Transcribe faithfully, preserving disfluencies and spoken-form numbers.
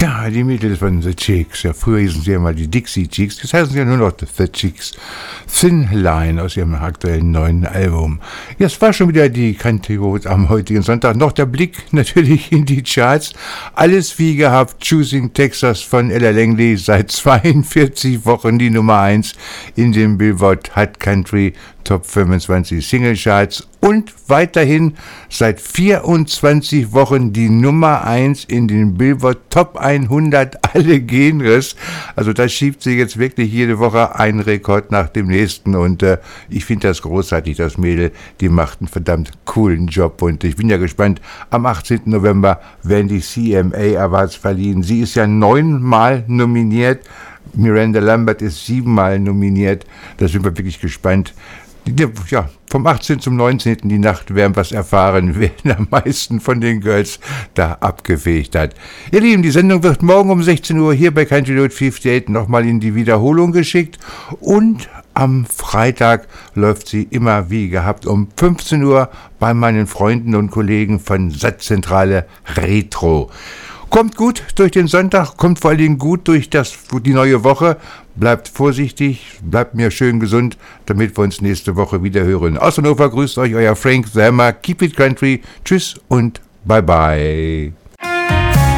Ja, die Mädels von The Chicks. Ja, früher hießen sie ja mal die Dixie Chicks. Jetzt heißen sie ja nur noch The Chicks. Thin Line aus ihrem aktuellen neuen Album. Ja, es war schon wieder die Country Road am heutigen Sonntag. Noch der Blick natürlich in die Charts. Alles wie gehabt. Choosing Texas von Ella Langley. Seit zweiundvierzig Wochen die Nummer eins in den Billboard Hot Country Top fünfundzwanzig Single Charts. Und weiterhin seit vierundzwanzig Wochen die Nummer eins in den Billboard Top hundert alle Genres. Also da schiebt sie jetzt wirklich jede Woche einen Rekord nach dem nächsten. Und äh, ich finde das großartig, das Mädel. Die macht einen verdammt coolen Job. Und ich bin ja gespannt, am achtzehnten November werden die C M A Awards verliehen. Sie ist ja neunmal nominiert. Miranda Lambert ist siebenmal nominiert. Da sind wir wirklich gespannt. Ja, vom achtzehnten zum neunzehnten die Nacht werden wir es erfahren, wer am meisten von den Girls da abgefegt hat. Ihr Lieben, die Sendung wird morgen um sechzehn Uhr hier bei Country Road achtundfünfzig nochmal in die Wiederholung geschickt und am Freitag läuft sie immer wie gehabt um fünfzehn Uhr bei meinen Freunden und Kollegen von Satzzentrale Retro. Kommt gut durch den Sonntag, kommt vor allen Dingen gut durch das, die neue Woche. Bleibt vorsichtig, bleibt mir schön gesund, damit wir uns nächste Woche wieder hören. Aus Hannover grüßt euch euer Frank The Hammer. Keep it country. Tschüss und bye bye.